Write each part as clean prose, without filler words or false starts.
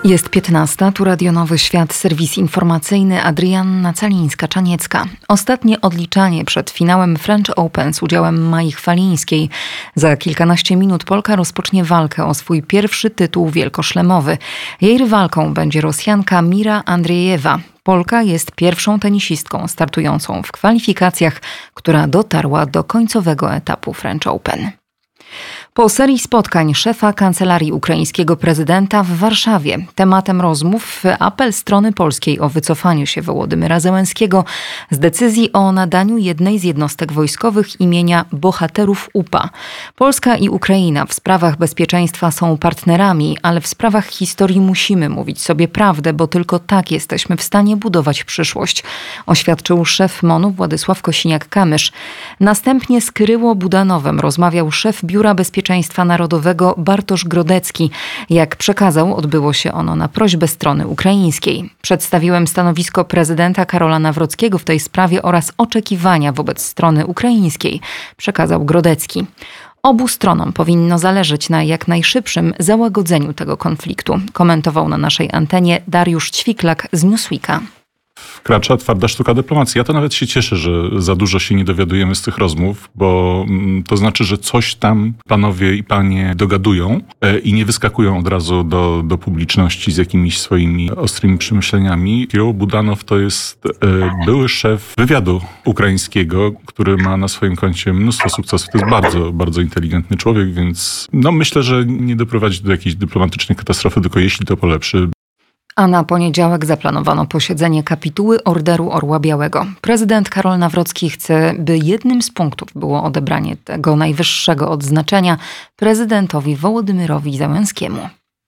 Jest 15, tu Radio Nowy Świat, serwis informacyjny, Adrianna Calińska-Czaniecka. Ostatnie odliczanie przed finałem French Open z udziałem Mai Chwalińskiej. Za kilkanaście minut Polka rozpocznie walkę o swój pierwszy tytuł wielkoszlemowy. Jej rywalką będzie Rosjanka Mira Andriejewa. Polka jest pierwszą tenisistką startującą w kwalifikacjach, która dotarła do końcowego etapu French Open. Po serii spotkań szefa kancelarii ukraińskiego prezydenta w Warszawie tematem rozmów apel strony polskiej o wycofaniu się Wołodymyra Zełenskiego z decyzji o nadaniu jednej z jednostek wojskowych imienia Bohaterów UPA. Polska i Ukraina w sprawach bezpieczeństwa są partnerami, ale w sprawach historii musimy mówić sobie prawdę, bo tylko tak jesteśmy w stanie budować przyszłość, oświadczył szef MON-u Władysław Kosiniak-Kamysz. Następnie z Kryło Budanowem rozmawiał szef Biura Bezpieczeństwa Narodowego Bartosz Grodecki. Jak przekazał, odbyło się ono na prośbę strony ukraińskiej. Przedstawiłem stanowisko prezydenta Karola Nawrockiego w tej sprawie oraz oczekiwania wobec strony ukraińskiej, przekazał Grodecki. Obu stronom powinno zależeć na jak najszybszym załagodzeniu tego konfliktu, komentował na naszej antenie Dariusz Ćwiklak z Newsweeka. Wkracza twarda sztuka dyplomacji. Ja to nawet się cieszę, że za dużo się nie dowiadujemy z tych rozmów, bo to znaczy, że coś tam panowie i panie dogadują i nie wyskakują od razu do publiczności z jakimiś swoimi ostrymi przemyśleniami. Kirył Budanow to jest były szef wywiadu ukraińskiego, który ma na swoim koncie mnóstwo sukcesów. To jest bardzo, bardzo inteligentny człowiek, więc myślę, że nie doprowadzi do jakiejś dyplomatycznej katastrofy, tylko jeśli to polepszy. A na poniedziałek zaplanowano posiedzenie kapituły Orderu Orła Białego. Prezydent Karol Nawrocki chce, by jednym z punktów było odebranie tego najwyższego odznaczenia prezydentowi Wołodymyrowi Zełenskiemu.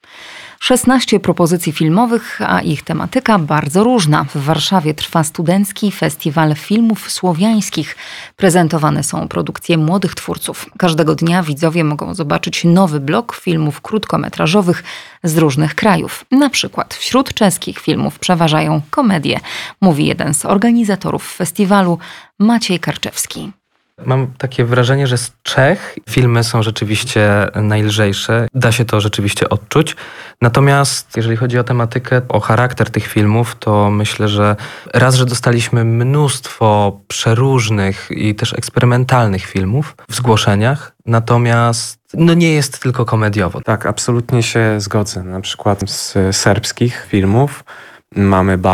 16 propozycji filmowych, a ich tematyka bardzo różna. W Warszawie trwa Studencki Festiwal Filmów Słowiańskich. Prezentowane są produkcje młodych twórców. Każdego dnia widzowie mogą zobaczyć nowy blok filmów krótkometrażowych z różnych krajów. Na przykład wśród czeskich filmów przeważają komedie, mówi jeden z organizatorów festiwalu, Maciej Karczewski. Mam takie wrażenie, że z Czech filmy są rzeczywiście najlżejsze. Da się to rzeczywiście odczuć. Natomiast jeżeli chodzi o tematykę, o charakter tych filmów, to myślę, że że dostaliśmy mnóstwo przeróżnych i też eksperymentalnych filmów w zgłoszeniach. Natomiast nie jest tylko komediowo. Tak, absolutnie się zgodzę. Na przykład z serbskich filmów mamy